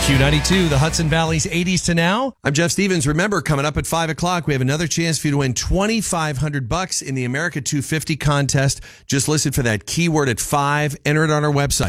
Q92, the Hudson Valley's 80s to now. I'm Jeff Stevens. Remember, coming up at 5 o'clock, we have another chance for you to win $2,500 in the America 250 contest. Just listen for that keyword at 5. Enter it on our website.